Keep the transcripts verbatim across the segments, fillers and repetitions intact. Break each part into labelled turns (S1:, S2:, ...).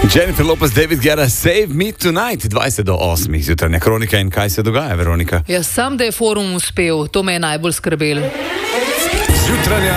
S1: Jennifer Lopez, David Guetta, Save Me Tonight, dvajset do osmih, jutranja kronika. In kaj se dogaja, Veronika?
S2: Jaz sem, da je forum uspel, to me je najbolj skrbelo.
S3: Jutranja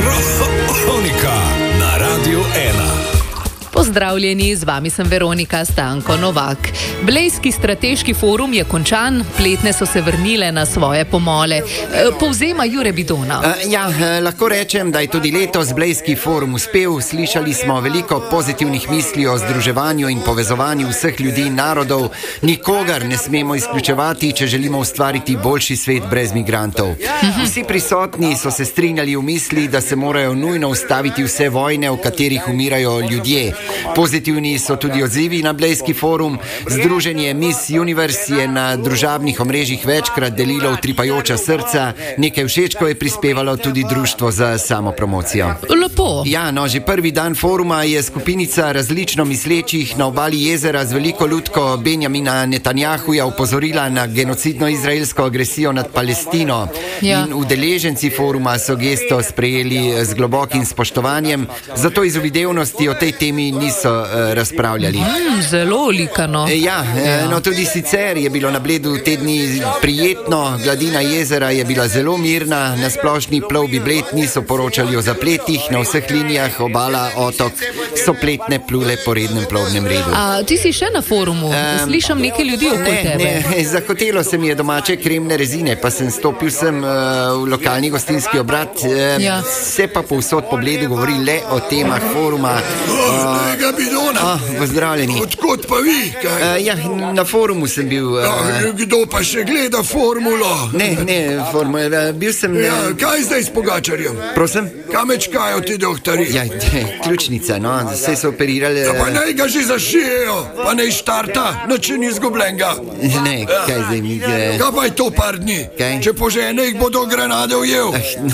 S3: kronika na Radiu ena.
S2: Pozdravljeni, z vami sem Veronika Stanko Novak. Blejski strateški forum je končan, pletne so se vrnile na svoje pomole. Povzema Jure Bidona.
S4: Uh, ja, lahko rečem, da je tudi letos Blejski forum uspel. Slišali smo veliko pozitivnih misli o združevanju in povezovanju vseh ljudi in narodov. Nikogar ne smemo izključevati, če želimo ustvariti boljši svet brez migrantov. Vsi prisotni so se strinjali v misli, da se morajo nujno ustaviti vse vojne, v katerih umirajo ljudje. Pozitivni so tudi odzivi na Blejski forum. Združenje Miss Universe je na družabnih omrežjih večkrat delilo utripajoča srca. Nekaj všečkov je prispevalo tudi društvo za samopromocijo.
S2: Lepo.
S4: Ja, no, že prvi dan foruma je skupinica različno mislečih na obali jezera z veliko lutko Benjamina Netanjahuja opozorila na genocidno izraelsko agresijo nad Palestino.
S2: Ja.
S4: In udeleženci foruma so gesto sprejeli z globokim spoštovanjem, zato iz uvidevnosti o tej temi niso uh, razpravljali.
S2: Mm, zelo likano.
S4: E, ja, ja. No tudi sicer je bilo na Bledu te dni prijetno, gladina jezera je bila zelo mirna, na splošni plovbi Bled niso poročali o zapletih, na vseh linijah obala, otok so pletne plule po rednem plovnem redu.
S2: A ti si še na forumu? Um, Slišam nekaj ljudi okoli tebe.
S4: Ne, ne, zahotelo se mi je domače kremne rezine, pa sem stopil sem uh, v lokalni gostinski obrat, uh,
S2: ja.
S4: Se pa povsod po Bledu govori le o temah foruma. Uh,
S5: Tega Bidona.
S4: Oh, pozdravljeni.
S5: Odkot pa vi?
S4: Uh, ja, na forumu sem bil. Uh,
S5: ja, kdo pa še gleda formulo?
S4: Ne, ne, formula. Bil sem.
S5: Ja, kaj zdaj s Pogačarjem?
S4: Prosim?
S5: Kam čakajo ti doktori?
S4: Ja, ključnica, no, vse so operirali.
S5: Ja, pa naj ga že zašijejo, pa naj štarta, način izgubljenega.
S4: Ne, kaj zdaj mi gre?
S5: Kaj pa je to par dni?
S4: Kaj?
S5: Če požene jih bodo granade ujel.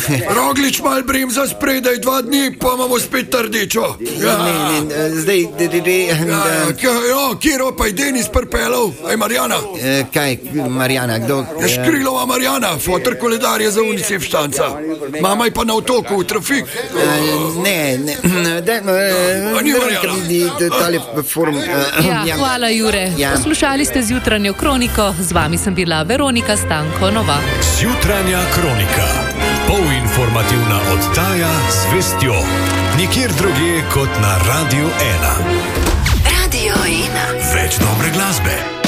S5: Roglič mal brim za spredaj dva dni, pa imamo spet rdečo.
S4: Ja. Ne, ne, zdaj, de, de, de,
S5: ja, ja, ja, kjero pa je Denis prpelov? Aj Marjana?
S4: E, kaj, Marjana, kdo?
S5: E, Škrilova Marjana, fotor koledar je za UNICEF štanca. Mama je pa na otoku v trafik.
S4: E, ne, ne, da,
S5: ni Marjana.
S4: Tale forum.
S2: Ja, ja. Hvala, Jure. Ja. Poslušali ste zjutranjo kroniko, z vami sem bila Veronika Stanko Novak.
S3: Zjutranja kronika. Polinformativna oddaja z vestjo. Nikjer drugje kot na Radiu ena.
S6: Radio ena.
S3: Več dobre glasbe.